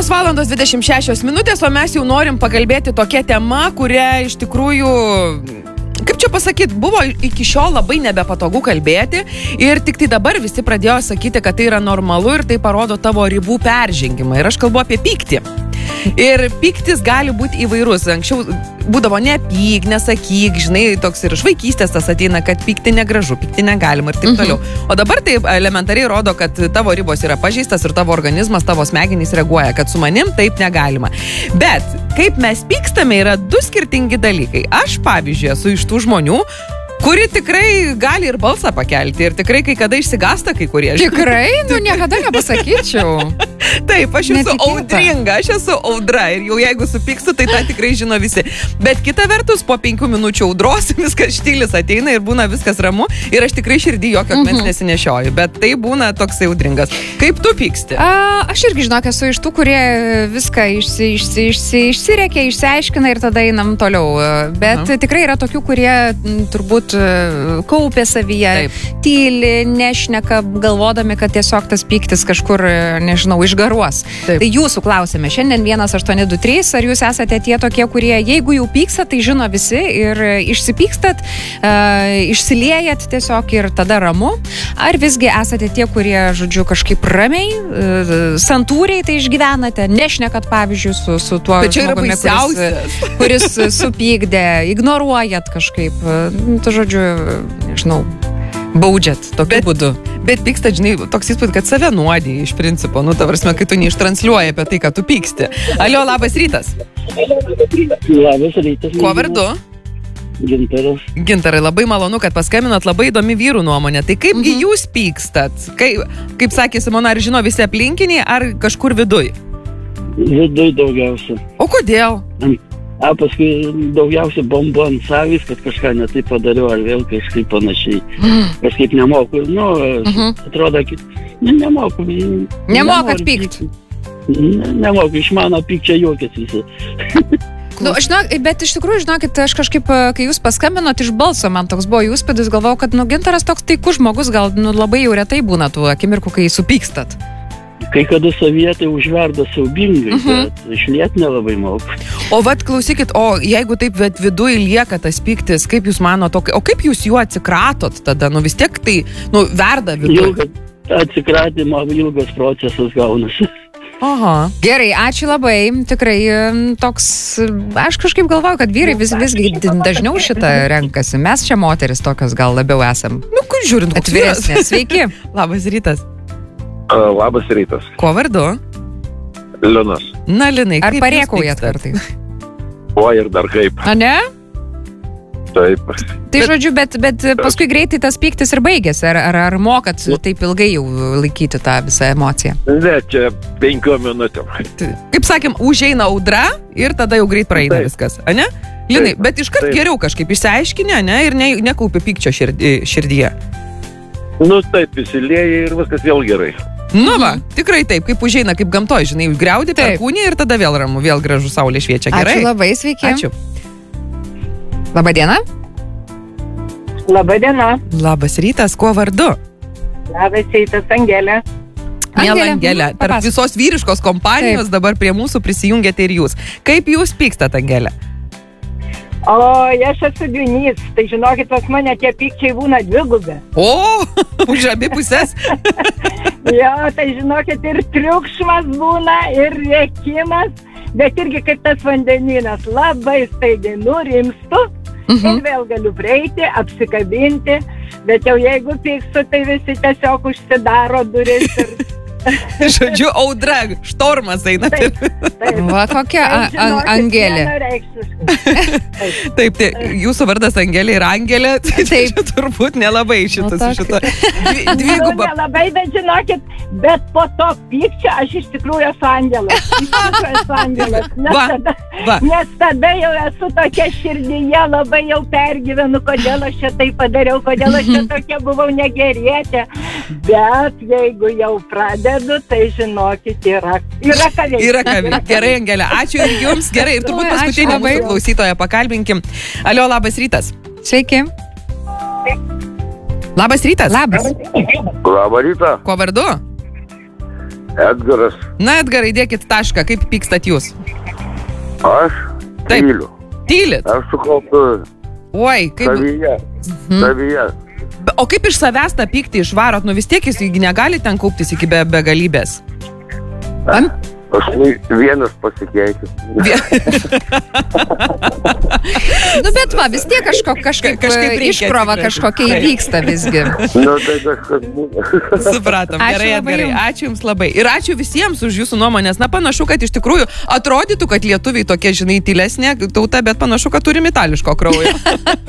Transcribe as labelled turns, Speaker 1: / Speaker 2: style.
Speaker 1: 7:26, o mes jau norim pakalbėti tokia tema, kurią iš tikrųjų, kaip čia pasakyti, buvo iki šiol labai nebepatogu kalbėti ir tik tai dabar visi pradėjo sakyti, kad tai yra normalu ir tai parodo tavo ribų peržengimą. Ir aš kalbu apie pyktį. Ir pyktis gali būti įvairus. Anksčiau būdavo nepyk, nesakyk, žinai, toks ir iš vaikystės tas ateina, kad pykti negražu, pykti negalima ir taip toliau. O dabar taip elementariai rodo, kad tavo ribos yra pažeistas ir tavo organizmas, tavo smegenys reaguoja, kad su manim taip negalima. Bet kaip mes pykstame yra du skirtingi dalykai. Aš, pavyzdžiui, esu iš tų žmonių, kuri tikrai gali ir balsą pakelti ir tikrai kai kada išsigąsta kai kurie.
Speaker 2: Tikrai? Nu, niekada nepasakyčiau.
Speaker 1: Taip, aš esu audringa, aš esu audra ir jau jeigu supykstu, tai tą tikrai žino visi. Bet kita vertus, po 5 minučių audros viskas štilis ateina ir būna viskas ramu ir aš tikrai širdį jokio akmens nesinešioju, bet tai būna toks audringas. Kaip tu pyksti?
Speaker 2: Aš irgi, žinok, esu iš tų, kurie viską išsirekia, išsiaiškina ir tada einam toliau. Bet tikrai yra tokių, kurie turbūt kaupė savyje, tyli, nešneka, galvodami, kad tiesiog tas pyktis kažkur, nežinau, išgaruos. Taip. Tai jūsų klausime šiandien 1823, ar jūs esate tie tokie, kurie, jeigu jau pykstat, tai žino visi ir išsipykstat, išsiliejat tiesiog ir tada ramu, ar visgi esate tie, kurie, žodžiu, kažkaip ramiai, santūriai tai išgyvenate, nešnekat, pavyzdžiui, su tuo žmogumi, kuris supykdė, ignoruojat kažkaip, tu, žodžiu, nežinau, baudžiat tokiu būdu.
Speaker 1: Bet pyksta, žinai, toks įspūdis, kad save nuodį iš principo. Nu, ta prasme, kai tu neištransliuoji apie tai, kad tu pyksti. Alio, labas rytas.
Speaker 3: Labas rytas.
Speaker 1: Kuo vardu?
Speaker 3: Gintaras.
Speaker 1: Gintarai, labai malonu, kad paskambinot, labai įdomi vyrų nuomonė. Tai kaipgi jūs pykstat? Kaip sakė Simona, ar žino visi aplinkiniai, ar kažkur viduj?
Speaker 3: Viduj daugiausia.
Speaker 1: O kodėl?
Speaker 3: Paskui daugiausia bombu ant savęs, kad kažką netaip padariau, ar vėl kažkaip panašiai. Kažkaip nemoku, atrodo, nemoku.
Speaker 2: Nemokat pykti?
Speaker 3: Nemoku, iš mano pykčia juokės visi.
Speaker 2: Bet iš tikrųjų, žinokit, aš kažkaip, kai jūs paskambinot iš balso, man toks buvo įspūdis, galvojau, kad Gintaras toks taikus žmogus, gal labai jau retai būna tų akimirkų, kai supykstat.
Speaker 3: Kai kada savietai užverda siaubingai, bet išliet nelabai moku.
Speaker 1: O vat klausykit, o jeigu taip viduj lieka tas pyktis, kaip jūs manote, o kaip jūs juo atsikratot tada? Nu vis tiek tai, verda viduj.
Speaker 3: Atsikratimo ilgas procesas gaunasi.
Speaker 1: Aha.
Speaker 2: Gerai, ačiū labai. Tikrai toks, aš kažkaip galvoju, kad vyrai visgi dažniau šitą renkasi. Mes čia moteris tokios gal labiau esam.
Speaker 1: Nu, kur žiūrint,
Speaker 2: atviresnės. Sveiki.
Speaker 1: Labas rytas.
Speaker 4: Labas rytas.
Speaker 1: Kuo vardu?
Speaker 4: Linas.
Speaker 1: Na, Linai,
Speaker 2: ar parėkaujat kartais?
Speaker 4: O, ir dar kaip.
Speaker 2: A, ne?
Speaker 4: Taip.
Speaker 2: Tai žodžiu, bet paskui greitai tas pyktis ir baigėsi. Ar mokat taip ilgai jau laikyti tą visą emociją?
Speaker 4: Ne, čia 5 minutėm.
Speaker 1: Kaip sakėm, užeina audra ir tada jau greit praeina viskas, ane? Linai, bet iškart geriau kažkaip išsiaiškinę, ne? Ir nekaupi pykčio širdyje.
Speaker 4: Nu taip, įsilieja ir viskas vėl gerai.
Speaker 1: Nu va, tikrai taip, kaip užeina, kaip gamtoj, žinai, griaudi per kūnį ir tada vėl ramu, vėl gražu saulė šviečia. Gerai?
Speaker 2: Ačiū labai, sveiki.
Speaker 1: Ačiū.
Speaker 2: Labadiena.
Speaker 5: Labadiena.
Speaker 1: Labas rytas, kuo vardu?
Speaker 5: Labas rytas, Angelė.
Speaker 1: Miela Angelė, tarp visos vyriškos kompanijos dabar prie mūsų prisijungėte ir jūs. Kaip jūs pykstat, Angelė?
Speaker 5: O, aš esu dvynys, tai žinokit, pas mane tie pykčiai būna dvigubi.
Speaker 1: O, už abi pusės.
Speaker 5: Jo, tai žinokit, ir triukšmas būna, ir rėkimas, bet irgi kaip tas vandeninas, labai staigiai nurimstu ir vėl galiu prieiti, apsikabinti, bet jau jeigu pykstu, tai visi tiesiog užsidaro duris ir...
Speaker 1: Žodžiu, audra, štormas eina.
Speaker 5: Taip.
Speaker 2: Va, kokia Angelė.
Speaker 1: Taip, jūsų vardas Angelė ir Angelė, tai turbūt nelabai šitas šito. Dviguba.
Speaker 5: Nelabai, bet žinokit, bet po to pykčio aš iš tikrųjų esu angelas. Nes tada jau esu tokia širdyje, labai jau pergyvenu, kodėl aš čia tai padariau, kodėl aš čia tokia buvau negerietė. Bet jeigu jau pradėdu, tai žinokit, yra ką veikti.
Speaker 1: Yra ką veikti. Gerai, Angelė, ačiū ir jums. Gerai, ir turbūt paskutinį mūsų klausytoją pakalbinkim. Alio, labas rytas.
Speaker 2: Sveiki.
Speaker 1: Labas rytas.
Speaker 2: Labas.
Speaker 4: Labą rytą.
Speaker 1: Kuo vardu?
Speaker 4: Edgaras.
Speaker 1: Na, Edgarai, dėkit tašką, kaip pykstat jūs?
Speaker 4: Aš
Speaker 1: Taip.
Speaker 4: tyliu.
Speaker 1: Tylit?
Speaker 4: Aš sukaupiu
Speaker 1: Oi, kaip...
Speaker 4: savyje.
Speaker 1: O kaip iš savęs tą pyktį išvarot? Nu vis tiek jis negali ten kauptis iki begalybės.
Speaker 4: Aš vienas pasikeičiu.
Speaker 2: Nu, bet va, vis tiek kažkaip
Speaker 1: reikia,
Speaker 2: iškrova
Speaker 1: tikrai.
Speaker 2: kažkokia įvyksta visgi.
Speaker 4: Nu, tai kažkas būna.
Speaker 1: Supratom,
Speaker 2: Ačiū
Speaker 1: gerai,
Speaker 2: labai
Speaker 1: Edgarai,
Speaker 2: jums.
Speaker 1: ačiū Jums labai. Ir ačiū visiems už Jūsų nuomonės. Na, panašu, kad iš tikrųjų atrodytų, kad lietuviai tokie, žinai, tylesnė tauta, bet panašu, kad turim itališko kraujo.